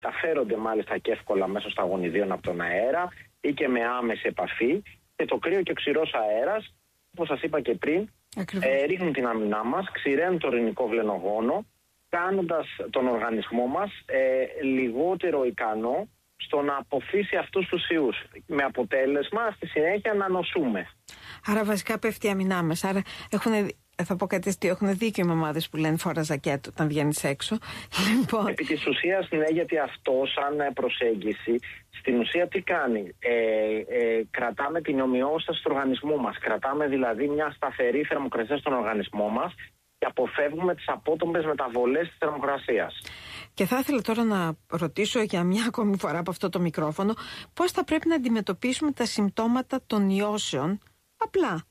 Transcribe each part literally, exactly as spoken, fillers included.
μεταφέρονται μάλιστα και εύκολα μέσω σταγονιδίων από τον αέρα ή και με άμεση επαφή. Και το κρύο και ο ξηρός αέρας, όπως σας είπα και πριν, ε, ρίχνουν την άμυνά μας, ξηραίνουν το ειρηνικό βλενογόνο, κάνοντας τον οργανισμό μας ε, λιγότερο ικανό στο να αποφύσει αυτούς τους ιούς. Με αποτέλεσμα στη συνέχεια να νοσούμε. Άρα βασικά πέφτει η άμυνά μας. Άρα έχουν, θα πω κάτι αστείο, έχουν δίκιο οι μαμάδες που λένε φορά ζακέτο όταν βγαίνεις έξω. Λοιπόν. Επί της ουσίας, ναι, γιατί αυτό σαν προσέγγιση στην ουσία τι κάνει. Ε, ε, κρατάμε την ομοιόσταση του οργανισμού μας. Κρατάμε δηλαδή μια σταθερή θερμοκρασία στον οργανισμό μας και αποφεύγουμε τις απότομπες μεταβολές της θερμοκρασίας. Και θα ήθελα τώρα να ρωτήσω για μια ακόμη φορά από αυτό το μικρόφωνο πώς θα πρέπει να αντιμετωπίσουμε τα συμπτώματα των ιώσεων απλά.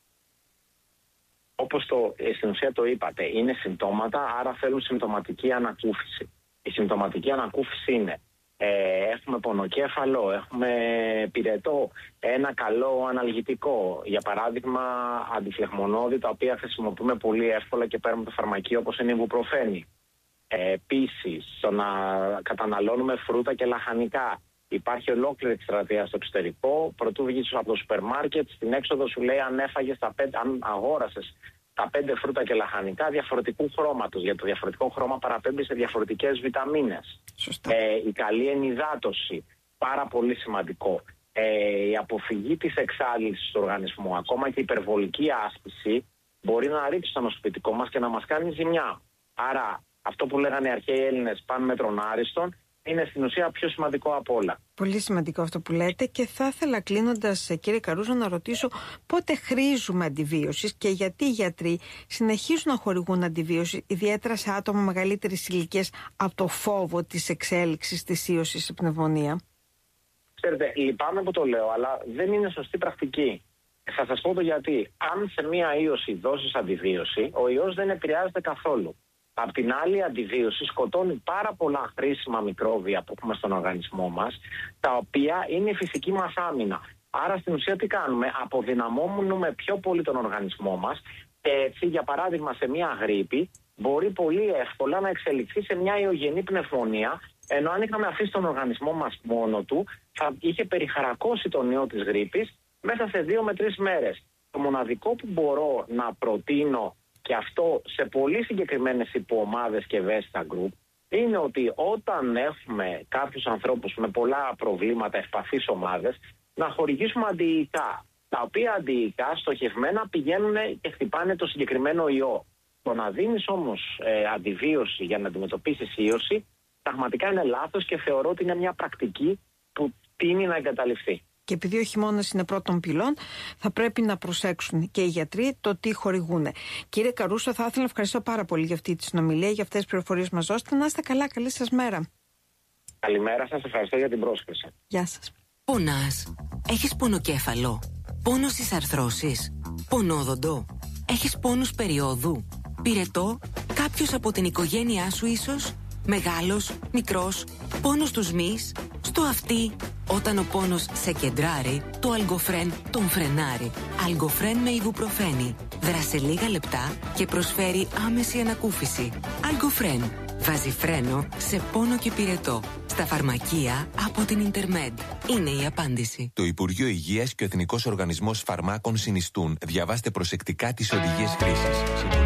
Όπως το, στην ουσία το είπατε, είναι συμπτώματα, άρα θέλουν συμπτωματική ανακούφιση. Η συμπτωματική ανακούφιση είναι ε, έχουμε πονοκέφαλο, έχουμε πυρετό, ένα καλό αναλγητικό. Για παράδειγμα, αντιφλεγμονώδη, τα οποία χρησιμοποιούμε πολύ εύκολα και παίρνουμε το φαρμακείο, όπως είναι η βουπροφένη. Ε, Επίσης, στο να καταναλώνουμε φρούτα και λαχανικά. Υπάρχει ολόκληρη εκστρατεία στο εξωτερικό. Πρωτού βγεις από το σούπερ μάρκετ, στην έξοδο σου λέει αν έφαγες τα πέντε, αν αγόρασες τα πέντε φρούτα και λαχανικά διαφορετικού χρώματος. Για το διαφορετικό χρώμα παραπέμπει σε διαφορετικές βιταμίνες. Ε, η καλή ενυδάτωση, πάρα πολύ σημαντικό. Ε, η αποφυγή της εξάντλησης του οργανισμού, ακόμα και η υπερβολική άσκηση, μπορεί να ρίξει το νοσοποιητικό μας και να μας κάνει ζημιά. Άρα, αυτό που λέγανε οι αρχαίοι Έλληνες, παν μέτρον άριστον, είναι στην ουσία πιο σημαντικό από όλα. Πολύ σημαντικό αυτό που λέτε και θα ήθελα κλείνοντας, κύριε Καρούζο, να ρωτήσω πότε χρήζουμε αντιβίωσης και γιατί οι γιατροί συνεχίζουν να χορηγούν αντιβίωση, ιδιαίτερα σε άτομα μεγαλύτερης ηλικίας, από το φόβο της εξέλιξης της ίωσης σε πνευμονία. Ξέρετε, λυπάμαι που το λέω, αλλά δεν είναι σωστή πρακτική. Θα σας πω το γιατί. Αν σε μία ίωση δώσεις αντιβίωση, ο ιός δεν επηρεάζεται καθόλου. Απ' την άλλη, η αντιβίωση σκοτώνει πάρα πολλά χρήσιμα μικρόβια που έχουμε στον οργανισμό μας, τα οποία είναι η φυσική μας άμυνα. Άρα, στην ουσία, τι κάνουμε? Αποδυναμώνουμε πιο πολύ τον οργανισμό μας και έτσι, για παράδειγμα, σε μια γρίπη μπορεί πολύ εύκολα να εξελιχθεί σε μια ιογενή πνευμονία, ενώ αν είχαμε αφήσει τον οργανισμό μας μόνο του, θα είχε περιχαρακώσει τον ιό της γρίπης μέσα σε δύο με τρεις μέρες. Το μοναδικό που μπορώ να προτείνω, και αυτό σε πολύ συγκεκριμένες υποομάδες και ευαίσθητα γκρουπ, είναι ότι όταν έχουμε κάποιους ανθρώπους με πολλά προβλήματα, ευπαθείς ομάδες, να χορηγήσουμε αντιϊκά, τα οποία αντιϊκά στοχευμένα πηγαίνουν και χτυπάνε το συγκεκριμένο ιό. Το να δίνεις όμως ε, αντιβίωση για να αντιμετωπίσεις ίωση, πραγματικά είναι λάθος και θεωρώ ότι είναι μια πρακτική που τείνει να εγκαταλειφθεί. Και επειδή ο χειμώνας είναι πρώτων πυλών, θα πρέπει να προσέξουν και οι γιατροί το τι χορηγούν. Κύριε Καρούσο, θα ήθελα να ευχαριστώ πάρα πολύ για αυτή τη συνομιλία, για αυτές τις πληροφορίες που μας δώσετε. Να είστε καλά, καλή σας μέρα. Καλημέρα σας, ευχαριστώ για την πρόσκληση. Γεια σας. Πονάς? Έχεις πονοκέφαλο? Πόνο στις αρθρώσεις? Πονόδοντο? Έχεις πόνους περιόδου? Πυρετό? Κάποιος από την οικογένειά σου ίσως? Μεγάλος, μικρός, πόνος στους μυς, στο αυτί? Όταν ο πόνος σε κεντράρει, το Αλγκοφρέν τον φρενάρει. Αλγκοφρέν με ιβουπροφένη. Δράσε λίγα λεπτά και προσφέρει άμεση ανακούφιση. Αλγκοφρέν. Βάζει φρένο σε πόνο και πυρετό. Στα φαρμακεία από την Ιντερμέντ. Είναι η απάντηση. Το Υπουργείο Υγείας και ο Εθνικός Οργανισμός Φαρμάκων συνιστούν. Διαβάστε προσεκτικά τις οδηγίες χρήσης.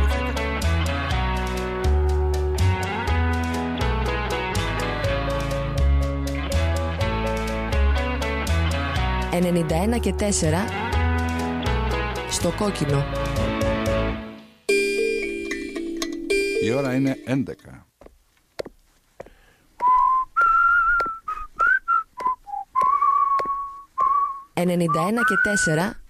ενενήντα ένα και τέσσερα στο κόκκινο. Η ώρα είναι έντεκα. ενενήντα ένα και τέσσερα